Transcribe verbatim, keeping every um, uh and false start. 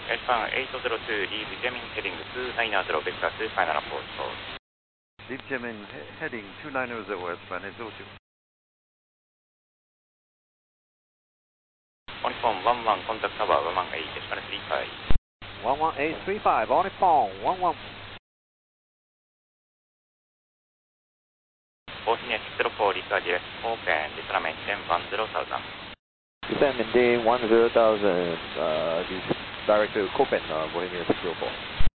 Eastbound eight zero two, leave Jamming heading two nine zero, vector two final approach. Leave Jamming heading two nine zero, westbound eight zero two. Uniform one one, contact tower one one eight, Eastbound three five. one one eight three five, Uniform one one. Bosnia six zero four, require direct open, descend maintain one zero thousand. Descend maintain one zero thousand, uh, this direct to Copen, uh, Bohemia six zero four.